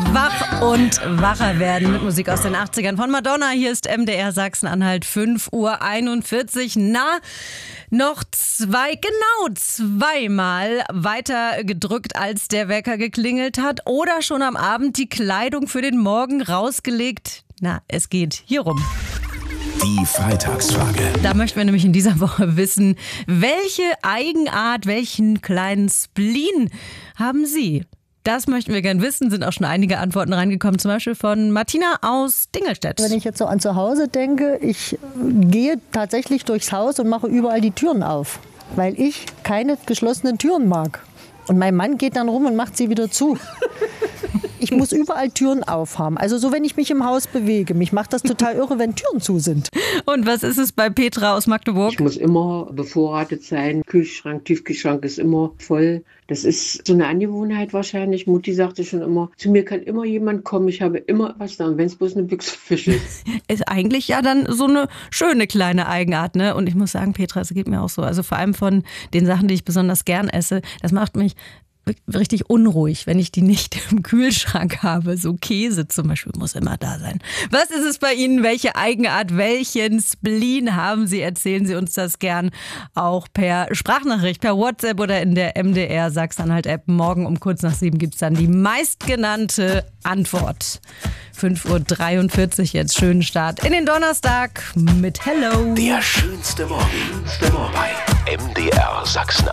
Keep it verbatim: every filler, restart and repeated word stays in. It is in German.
Wach und wacher werden mit Musik aus den achtzigern von Madonna. Hier ist M D R Sachsen-Anhalt, fünf Uhr einundvierzig. Na, noch zwei, genau zweimal weiter gedrückt, als der Wecker geklingelt hat. Oder schon am Abend die Kleidung für den Morgen rausgelegt. Na, es geht hier rum. Die Freitagsfrage. Da möchten wir nämlich in dieser Woche wissen, welche Eigenart, welchen kleinen Spleen haben Sie? Das möchten wir gern wissen, sind auch schon einige Antworten reingekommen, zum Beispiel von Martina aus Dingelstedt. Wenn ich jetzt so an zu Hause denke, ich gehe tatsächlich durchs Haus und mache überall die Türen auf, weil ich keine geschlossenen Türen mag. Und mein Mann geht dann rum und macht sie wieder zu. Ich muss überall Türen aufhaben. Also so, wenn ich mich im Haus bewege. Mich macht das total irre, wenn Türen zu sind. Und was ist es bei Petra aus Magdeburg? Ich muss immer bevorratet sein. Kühlschrank, Tiefkühlschrank ist immer voll. Das ist so eine Angewohnheit wahrscheinlich. Mutti sagte schon immer, zu mir kann immer jemand kommen. Ich habe immer was da. Und wenn es bloß eine Büchse Fisch ist. Ist eigentlich ja dann so eine schöne kleine Eigenart, ne? Und ich muss sagen, Petra, es geht mir auch so. Also vor allem von den Sachen, die ich besonders gern esse. Das macht mich richtig unruhig, wenn ich die nicht im Kühlschrank habe. So Käse zum Beispiel muss immer da sein. Was ist es bei Ihnen? Welche Eigenart, welchen Spleen haben Sie? Erzählen Sie uns das gern auch per Sprachnachricht, per WhatsApp oder in der M D R Sachsen-Anhalt-App. Morgen um kurz nach sieben gibt es dann die meistgenannte Antwort. fünf Uhr dreiundvierzig jetzt. Schönen Start in den Donnerstag mit Hello. Der schönste Morgen bei M D R Sachsen.